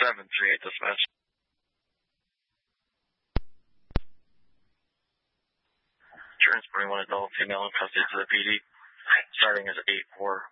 738 dispatch. Transporting one adult female in custody to the PD. Starting as 8-4.